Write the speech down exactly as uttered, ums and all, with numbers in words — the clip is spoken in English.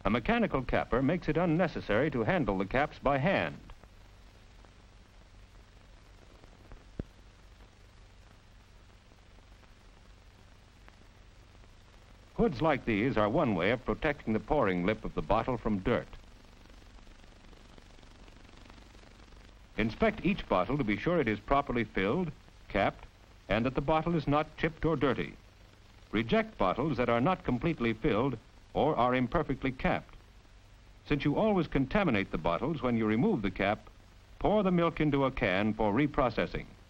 A mechanical capper makes it unnecessary to handle the caps by hand. Hoods like these are one way of protecting the pouring lip of the bottle from dirt. Inspect each bottle to be sure it is properly filled, capped, and that the bottle is not chipped or dirty. Reject bottles that are not completely filled or are imperfectly capped. Since you always contaminate the bottles when you remove the cap, pour the milk into a can for reprocessing.